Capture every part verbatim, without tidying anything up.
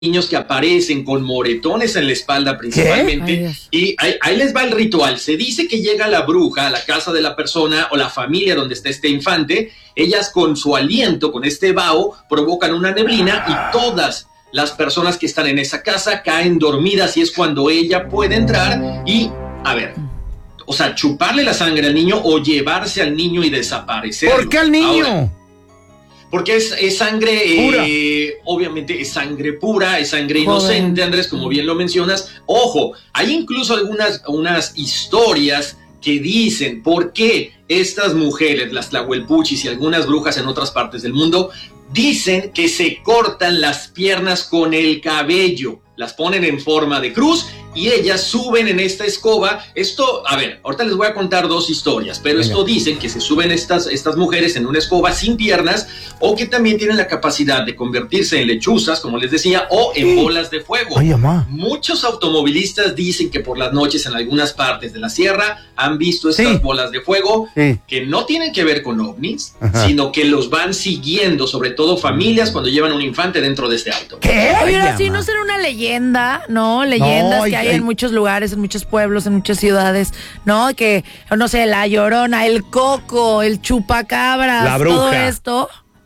niños que aparecen con moretones en la espalda principalmente. Y ahí, ahí les va el ritual. Se dice que llega la bruja a la casa de la persona o la familia donde está este infante. Ellas con su aliento, con este vaho, provocan una neblina y todas las personas que están en esa casa caen dormidas y es cuando ella puede entrar y, a ver, o sea, chuparle la sangre al niño o llevarse al niño y desaparecerlo. ¿Por qué al niño? Ahora, porque es, es sangre, eh, obviamente es sangre pura, es sangre inocente, Andrés, como bien lo mencionas. Ojo, hay incluso algunas unas historias que dicen por qué estas mujeres, las tlahuelpuchis y algunas brujas en otras partes del mundo, dicen que se cortan las piernas con el cabello, las ponen en forma de cruz y ellas suben en esta escoba. Esto, a ver, ahorita les voy a contar dos historias, pero Venga. esto dicen que se suben estas, estas mujeres en una escoba sin piernas o que también tienen la capacidad de convertirse en lechuzas, como les decía, o en bolas de fuego. Ay, Muchos automovilistas dicen que por las noches en algunas partes de la sierra han visto estas sí. bolas de fuego sí. que no tienen que ver con ovnis, Ajá. sino que los van siguiendo, sobre todo familias cuando llevan un infante dentro de este auto. ¿Qué? Oye, así no será una leyenda, ¿no? Leyendas no, que hay en muchos lugares, en muchos pueblos, en muchas ciudades, ¿no? Que, no sé, la Llorona, el Coco, el Chupacabras, la bruja. Todo esto.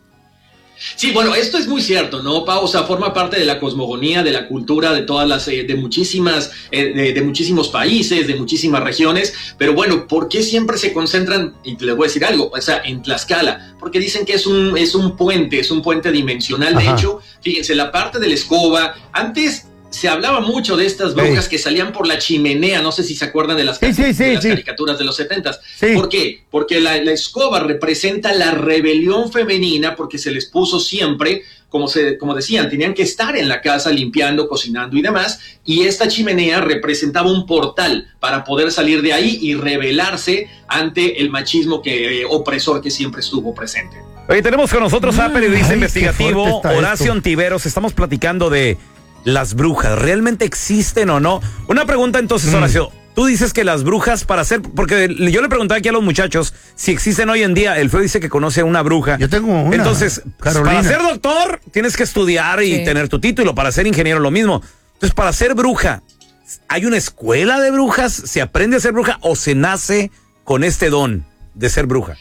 Sí, bueno, esto es muy cierto, ¿no, Pau? O sea, forma parte de la cosmogonía, de la cultura de todas las, eh, de muchísimas, eh, de, de muchísimos países, de muchísimas regiones, pero bueno, ¿por qué siempre se concentran? Y les voy a decir algo, o sea, en Tlaxcala, porque dicen que es un, es un puente, es un puente dimensional. Ajá. De hecho, fíjense, la parte de la escoba, antes se hablaba mucho de estas brujas sí. que salían por la chimenea, no sé si se acuerdan de las, sí, sí, sí, de las sí. caricaturas de los setentas. Sí. ¿Por qué? Porque la, la escoba representa la rebelión femenina, porque se les puso siempre, como, se, como decían, tenían que estar en la casa limpiando, cocinando y demás, y esta chimenea representaba un portal para poder salir de ahí y rebelarse ante el machismo que, eh, opresor que siempre estuvo presente. Oye, tenemos con nosotros a periodista Ay, investigativo Horacio Ontiveros. Estamos platicando de las brujas, ¿realmente existen o no? Una pregunta entonces, mm. Horacio, tú dices que las brujas para hacer, porque yo le preguntaba aquí a los muchachos si existen hoy en día, el Feo dice que conoce a una bruja. Yo tengo una. Entonces, Carolina. Para ser doctor tienes que estudiar y sí. tener tu título, para ser ingeniero lo mismo. Entonces, para ser bruja, ¿hay una escuela de brujas? ¿Se aprende a ser bruja o se nace con este don de ser bruja?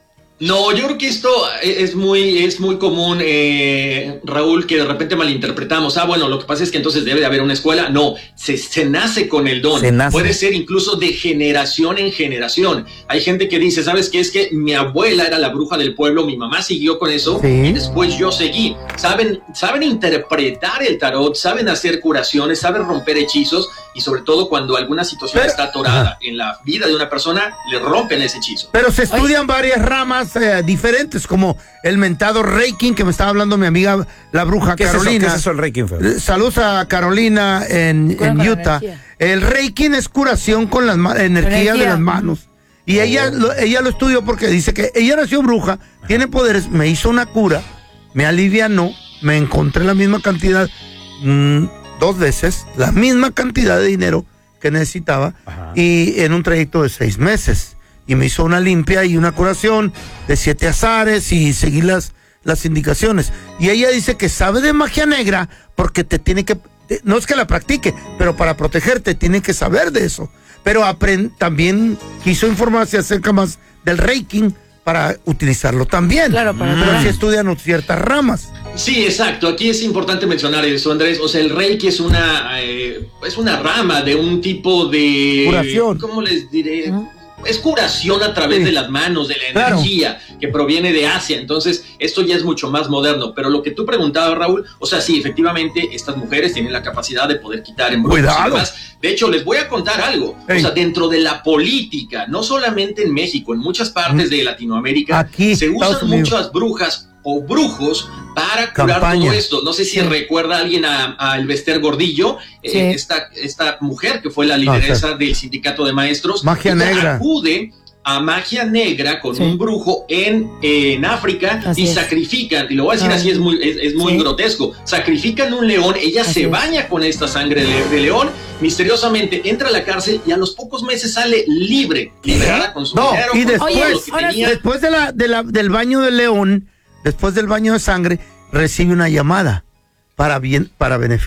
No, yo creo que esto es muy, es muy común, eh, Raúl, que de repente malinterpretamos. Ah, bueno, lo que pasa es que entonces debe de haber una escuela. No, se, se nace con el don. Puede ser incluso de generación en generación. Hay gente que dice, ¿sabes qué? Es que mi abuela era la bruja del pueblo, mi mamá siguió con eso ¿Sí? y después yo seguí. Saben, saben interpretar el tarot, saben hacer curaciones, saben romper hechizos y sobre todo cuando alguna situación Pero, está atorada ajá. en la vida de una persona, le rompen ese hechizo. Pero se estudian Ay. varias ramas Eh, diferentes, como el mentado Reiki, que me estaba hablando mi amiga la bruja ¿Qué Carolina. Es eso? ¿Qué es eso el Reiki? Eh, Saludos a Carolina en, en Utah. Energía. El Reiki es curación con las ma- energías energía. de las manos. Y oh. ella, lo, ella lo estudió porque dice que ella nació bruja, tiene poderes, me hizo una cura, me alivianó, me encontré la misma cantidad, mmm, dos veces, la misma cantidad de dinero que necesitaba, Ajá. y en un trayecto de seis meses. Y me hizo una limpia y una curación de siete azares y seguir las, las indicaciones. Y ella dice que sabe de magia negra porque te tiene que, no es que la practique, pero para protegerte tiene que saber de eso. Pero aprend, también quiso informarse acerca más del Reiki para utilizarlo también. Claro, para pero mm. sí estudian ciertas ramas. Sí, exacto. Aquí es importante mencionar eso, Andrés. O sea, el Reiki es una, eh, es una rama de un tipo de curación. ¿Cómo les diré? ¿Mm? Es curación a través sí. de las manos, de la claro. energía que proviene de Asia. Entonces, esto ya es mucho más moderno. Pero lo que tú preguntabas, Raúl, o sea, sí, efectivamente, estas mujeres tienen la capacidad de poder quitar embrujos y demás. De hecho, les voy a contar algo. Hey. O sea, dentro de la política, no solamente en México, en muchas partes mm. de Latinoamérica, Aquí, se usan muchas brujas o brujos para curar Campaña. todo esto. No sé si sí. recuerda a alguien a, a Elvester Gordillo, sí. eh, esta, esta mujer que fue la lideresa no, sí. del sindicato de maestros. Magia negra. Acude a magia negra con sí. un brujo en, en África así y es. sacrifican, y lo voy a decir ah. así, es muy, es, es muy sí. grotesco, sacrifican un león, ella así se es. baña con esta sangre de, de león, misteriosamente entra a la cárcel y a los pocos meses sale libre, liberada con su no, dinero. Y después, Oye, después de la, de la, del baño de león, después del baño de sangre, recibe una llamada para bien, para beneficio